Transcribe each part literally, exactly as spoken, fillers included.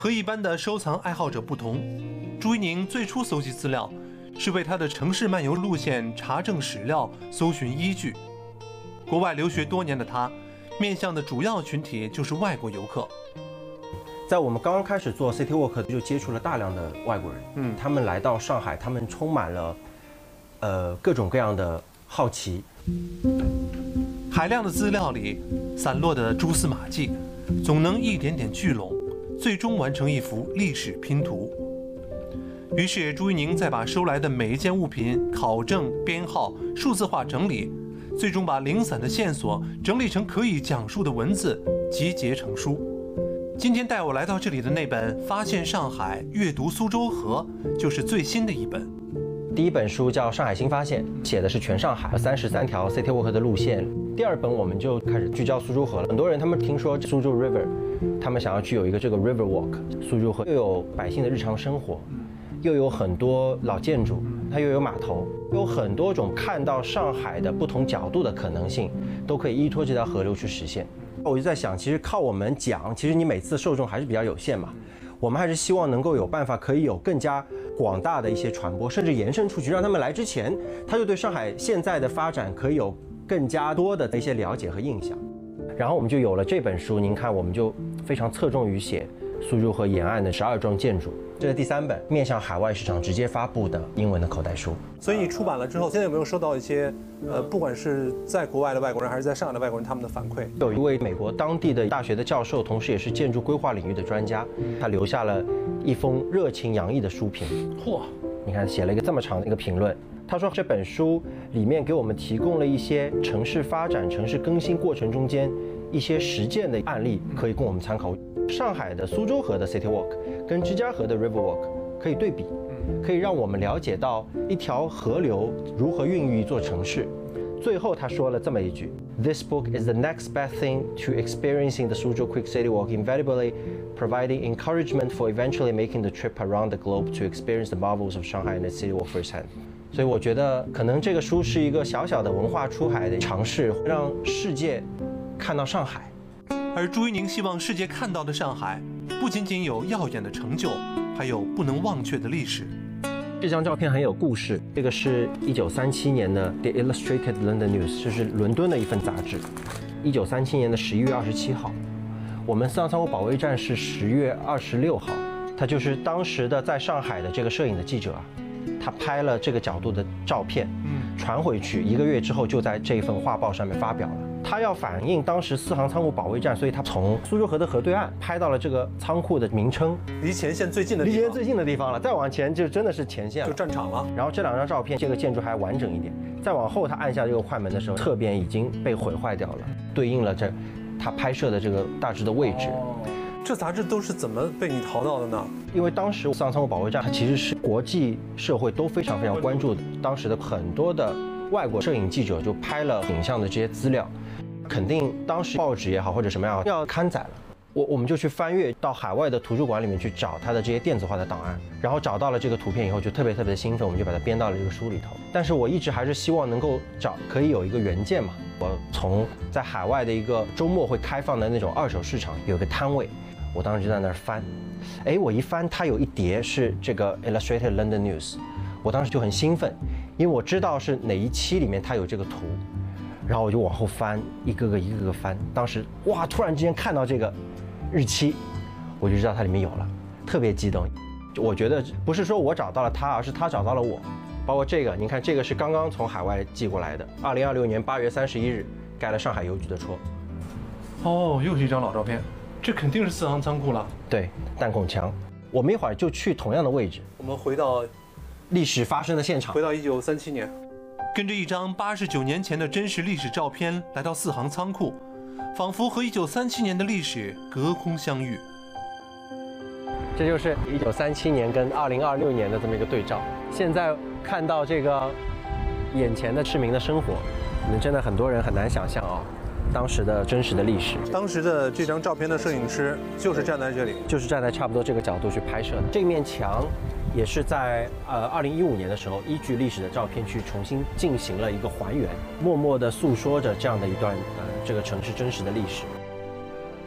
和一般的收藏爱好者不同，朱一宁最初搜集资料是为他的城市漫游路线查证史料、搜寻依据。国外留学多年的他，面向的主要群体就是外国游客。 在我们刚刚开始做 City Walk 就接触了大量的外国人，嗯，他们来到上海，他们充满了呃各种各样的好奇。 海量的资料里散落的蛛丝马迹，总能一点点聚拢，最终完成一幅历史拼图。于是朱一宁再把收来的每一件物品考证、编号、数字化整理，最终把零散的线索整理成可以讲述的文字，集结成书。今天带我来到这里的那本《发现上海，阅读苏州河》，就是最新的一本。 第一本书叫《上海新发现》，写的是全上海三十三条 City Walk 的路线。第二本我们就开始聚焦苏州河了。很多人他们听说苏州 River， 他们想要去有一个这个 River Walk。苏州河又有百姓的日常生活，又有很多老建筑，它又有码头，有很多种看到上海的不同角度的可能性，都可以依托这条河流去实现。我就在想，其实靠我们讲，其实你每次受众还是比较有限嘛。我们还是希望能够有办法，可以有更加广大的一些传播，甚至延伸出去，让他们来之前，他就对上海现在的发展可以有更加多的一些了解和印象。然后我们就有了这本书。您看，我们就非常侧重于写苏州河沿岸的十二幢建筑。这是第三本面向海外市场直接发布的英文的口袋书。 所以你出版了之后，现在有没有收到一些呃，不管是在国外的外国人还是在上海的外国人他们的反馈？ 有一位美国当地的大学的教授，同时也是建筑规划领域的专家，他留下了一封热情洋溢的书评。嚯，你看写了一个这么长的一个评论。他说这本书里面给我们提供了一些城市发展、城市更新过程中间一些实践的案例，可以供我们参考。上海的苏州河的 City Walk 跟芝加哥的 River Walk 可以对比，可以让我们了解到一条河流如何孕育一座城市。最后他说了这么一句 ：This book is the next best thing to experiencing the Suzhou Quick City Walk, invaluably providing encouragement for eventually making the trip around the globe to experience the marvels of Shanghai and the City Walk firsthand。所以我觉得，可能这个书是一个小小的文化出海的尝试，让世界看到上海。 而朱一宁希望世界看到的上海，不仅仅有耀眼的成就，还有不能忘却的历史。 这张照片很有故事，这个是一九三七年的 The Illustrated London News， 这是伦敦的一份杂志。一九三七年的十一月二十七号，我们四行仓库保卫战是十月二十六号。他就是当时的在上海的这个摄影的记者啊，他拍了这个角度的照片，嗯，传回去，一个月之后就在这一份画报上面发表了。他要反映当时四行仓库保卫战，所以他从苏州河的河对岸拍到了这个仓库的名称， 离前线最近的地方， 离前线最近的地方了。再往前就真的是前线了， 就战场了。 然后这两张照片，这个建筑还完整一点。再往后，他按下这个快门的时候，侧边已经被毁坏掉了，对应了这他拍摄的这个大致的位置。 哦，这杂志都是怎么被你淘到的呢？ 因为当时四行仓库保卫战，它其实是国际社会都非常非常关注的。当时的很多的外国摄影记者就拍了影像的这些资料。肯定当时报纸也好或者什么样要刊载了，我我们就去翻阅到海外的图书馆里面去找它的这些电子化的档案，然后找到了这个图片以后就特别特别的兴奋，我们就把它编到了这个书里头。但是我一直还是希望能够找可以有一个原件嘛，我从在海外的一个周末会开放的那种二手市场有一个摊位，我当时就在那儿翻，哎，我一翻它有一叠是这个 Illustrated London News， 我当时就很兴奋，因为我知道是哪一期里面它有这个图。然后我就往后翻，一个个一个个翻。当时哇，突然之间看到这个日期，我就知道它里面有了，特别激动。我觉得不是说我找到了他，而是他找到了我。包括这个，您看这个是刚刚从海外寄过来的，二零二六年八月三十一日盖了上海邮局的戳。 哦，又是一张老照片，这肯定是四行仓库了。 对，弹孔墙。我们一会儿就去同样的位置， 我们回到历史发生的现场， 回到一九三七年。 跟着一张八十九年前的真实历史照片来到四行仓库，仿佛和一九三七年的历史隔空相遇。 这就是一九三七年跟二零二六年的这么一个对照。现在看到这个眼前的市民的生活，可能真的很多人很难想象啊、哦，当时的真实的历史。 当时的这张照片的摄影师就是站在这里， 就是站在差不多这个角度去拍摄的。这面墙也是在呃二零一五年的时候，依据历史的照片去重新进行了一个还原，默默地诉说着这样的一段呃这个城市真实的历史。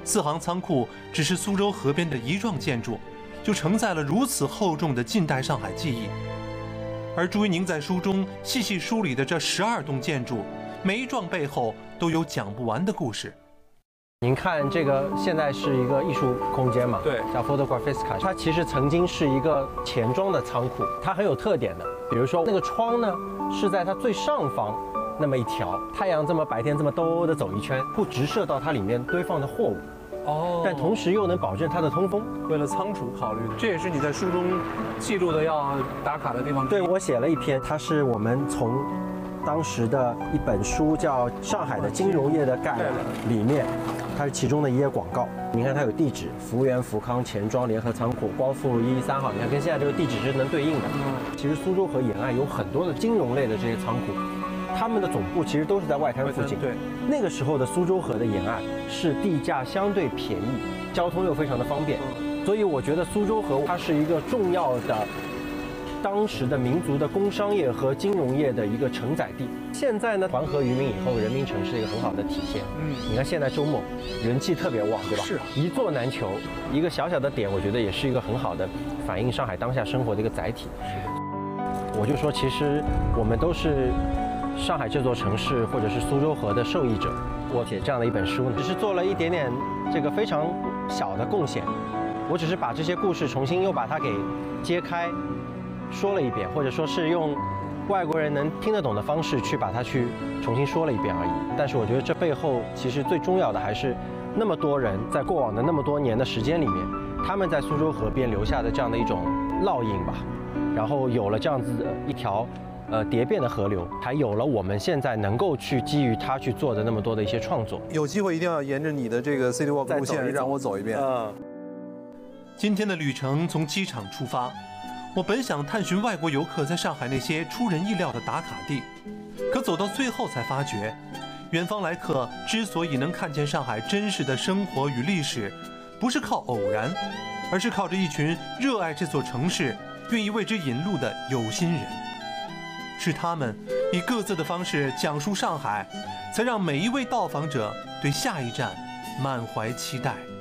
四行仓库只是苏州河边的一幢建筑，就承载了如此厚重的近代上海记忆。而朱一宁在书中细细梳理的这十二栋建筑，每一幢背后都有讲不完的故事。 您看这个现在是一个艺术空间嘛， 对， 叫 Photographiska， 它其实曾经是一个钱庄的仓库，它很有特点的。比如说那个窗呢，是在它最上方那么一条，太阳这么白天这么兜的走一圈，不直射到它里面堆放的货物。 哦， 但同时又能保证它的通风。 为了仓储考虑的，这也是你在书中记录的要打卡的地方。 对，我写了一篇，它是我们从当时的一本书叫《上海的金融业的概览》里面，它是其中的一页广告。你看它有地址：福源福康钱庄联合仓库，光复路一一三号。你看跟现在这个地址是能对应的。其实苏州河沿岸有很多的金融类的这些仓库。他们的总部其实都是在外滩附近。 对， 那个时候的苏州河的沿岸是地价相对便宜，交通又非常的方便，所以我觉得苏州河它是一个重要的当时的民族的工商业和金融业的一个承载地。现在呢，环河于民以后，人民城是一个很好的体现。嗯，你看现在周末人气特别旺，对吧？ 是， 一座难求。一个小小的点，我觉得也是一个很好的反映上海当下生活的一个载体。我就说，其实我们都是上海这座城市或者是苏州河的受益者。我写这样的一本书，只是做了一点点这个非常小的贡献。我只是把这些故事重新又把它给揭开，说了一遍，或者说是用外国人能听得懂的方式去把它去重新说了一遍而已。但是我觉得这背后其实最重要的还是那么多人在过往的那么多年的时间里面，他们在苏州河边留下的这样的一种烙印吧，然后有了这样子的一条呃蝶变的河流，还有了我们现在能够去基于它去做的那么多的一些创作。 有机会一定要沿着你的这个 City Walk 路线让我走一遍。 嗯， 今天的旅程从机场出发，我本想探寻外国游客在上海那些出人意料的打卡地，可走到最后才发觉，远方来客之所以能看见上海真实的生活与历史，不是靠偶然，而是靠着一群热爱这座城市、愿意为之引路的有心人。是他们以各自的方式讲述上海，才让每一位到访者对下一站满怀期待。